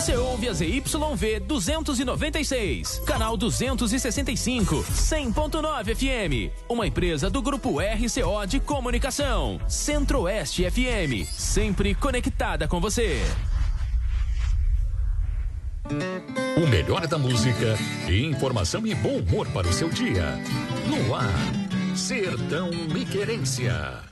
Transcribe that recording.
Você ouve a ZYV 296, canal 265, 100.9 FM. Uma empresa do Grupo RCO de Comunicação. Centro-Oeste FM, sempre conectada com você. O melhor da música, informação e bom humor para o seu dia. No ar, Sertão Me Querência.